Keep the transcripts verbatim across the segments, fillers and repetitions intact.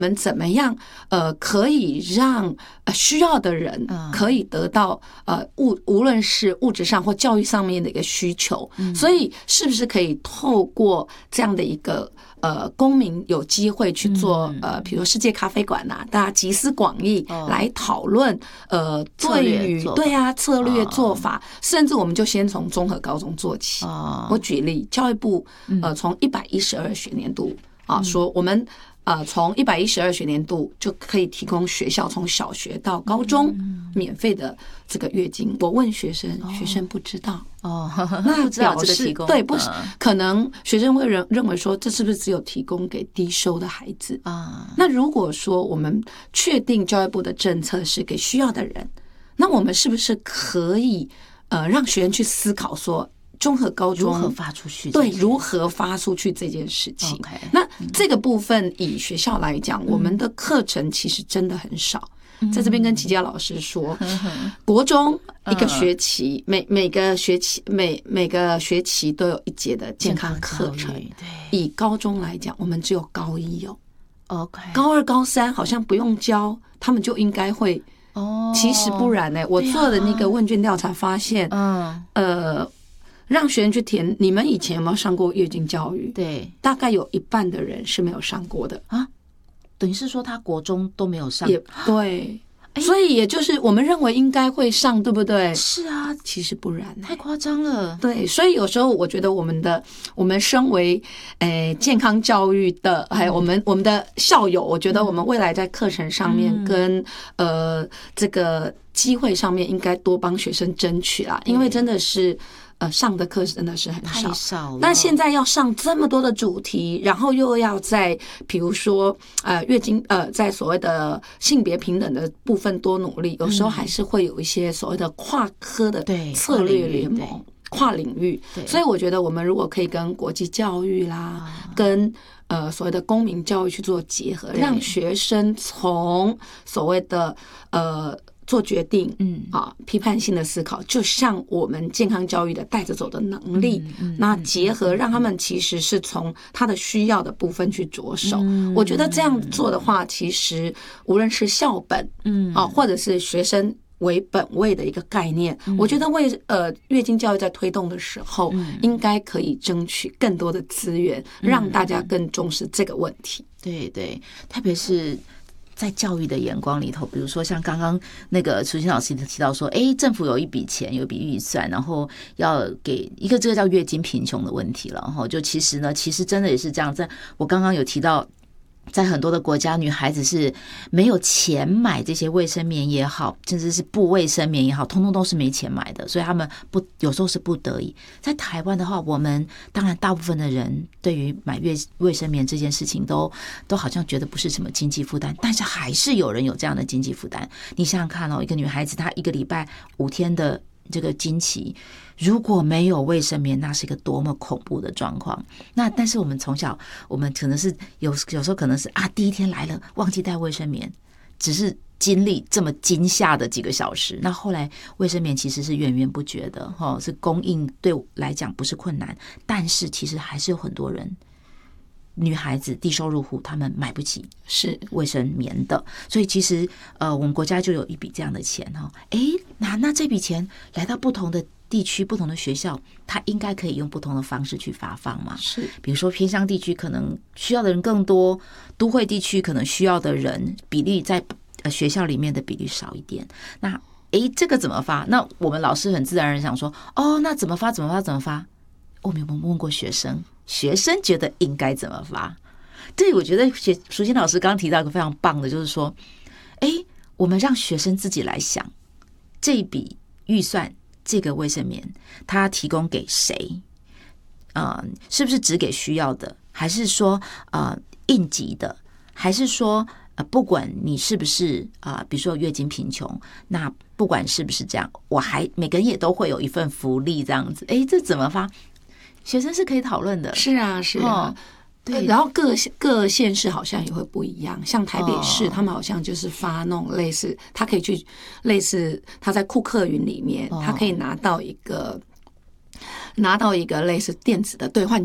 我们怎么样呃可以让呃需要的人可以得到呃物无论是物质上或教育上面的一个需求，所以是不是可以透过这样的一个呃公民有机会去做呃比如说世界咖啡馆呐、啊，大家集思广益来讨论呃对于对啊策略做法，甚至我们就先从综合高中做起。我举例，教育部呃从一百一十二学年度啊说我们。呃，从一百一十二学年度就可以提供学校从小学到高中免费的这个月经。我问学生，学生不知道哦， 那不知道表示这个提供对，不是可能学生会认认为说，这是不是只有提供给低收的孩子啊？那如果说我们确定教育部的政策是给需要的人，那我们是不是可以呃让学生去思考说？综合高中如何发出去？ 对，如何发出去这件事情。Okay, 那这个部分以学校来讲，嗯、我们的课程其实真的很少。嗯、在这边跟齐佳老师说，嗯、国中一个学期，嗯、每每个学期每每个学期都有一节的健康课程。对，以高中来讲，我们只有高一有。 OK， 高二、高三好像不用教，他们就应该会。哦，其实不然呢、欸。我做的那个问卷调查发现，嗯，呃。让学生去填，你们以前有没有上过月经教育？ 对， 大概有一半的人是没有上过的啊。等于是说他国中都没有上， 也对，所以也就是我们认为应该会上，对不对？ 是啊， 其实不然、欸， 太夸张了。 对，所以有时候我觉得我们的我们身为诶健康教育的，还有我们我们的校友，我觉得我们未来在课程上面跟、嗯、呃这个机会上面，应该多帮学生争取啦，因为真的是。呃，上的课真的是很少， 太少了。 那现在要上这么多的主题，然后又要在比如说呃月经呃在所谓的性别平等的部分多努力，有时候还是会有一些所谓的跨科的策略联盟、跨领域。所以我觉得我们如果可以跟国际教育啦，跟呃所谓的公民教育去做结合，让学生从所谓的呃。做决定，嗯啊，批判性的思考，就像我们健康教育的带着走的能力，嗯嗯、那结合让他们其实是从他的需要的部分去着手。嗯、我觉得这样做的话，其实无论是校本，嗯啊，或者是学生为本位的一个概念，嗯、我觉得为呃月经教育在推动的时候，嗯、应该可以争取更多的资源，让大家更重视这个问题。 对对，特别是。在教育的眼光里头，比如说像刚刚那个楚心老师提到说，哎，政府有一笔钱，有一笔预算，然后要给一个这个叫月经贫穷的问题了，然后就其实呢，其实真的也是这样。在我刚刚有提到。在很多的国家，女孩子是没有钱买这些卫生棉也好，甚至是不卫生棉也好，通通都是没钱买的，所以他们不有时候是不得已。在台湾的话，我们当然大部分的人对于买卫卫生棉这件事情都都好像觉得不是什么经济负担，但是还是有人有这样的经济负担。你想想看哦，一个女孩子她一个礼拜五天的这个经期。如果没有卫生棉，那是一个多么恐怖的状况。那但是我们从小，我们可能是有有时候可能是啊，第一天来了忘记带卫生棉，只是经历这么惊吓的几个小时。那后来卫生棉其实是源源不绝的，哈，是供应对我来讲不是困难，但是其实还是有很多人。女孩子低收入户，他们买不起是卫生棉的，所以其实呃，我们国家就有一笔这样的钱哈。哎，那那这笔钱来到不同的地区、不同的学校，它应该可以用不同的方式去发放嘛？ 是， 比如说偏乡地区可能需要的人更多，都会地区可能需要的人比例在呃学校里面的比例少一点。那哎，这个怎么发？那我们老师很自然而然想说，哦，那怎么发？怎么发？怎么发？我们有没有问过学生？学生觉得应该怎么发？对，我觉得学淑心老师刚刚提到一个非常棒的，就是说，哎，我们让学生自己来想这一笔预算，这个卫生棉，它提供给谁？呃，是不是只给需要的？还是说呃应急的？还是说呃不管你是不是啊、呃，比如说月经贫穷，那不管是不是这样，我还每个人也都会有一份福利这样子。哎，这怎么发？学生是可以讨论的。 是啊，是啊。哦，对，然后各各县市好像也会不一样，像台北市，他们好像就是发那种类似，他可以去类似他在库克云里面，他可以拿到一个拿到一个类似电子的兑换券。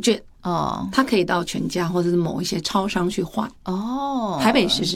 哦， 它可以到全家或者是某一些超商去换。 哦， 台北市是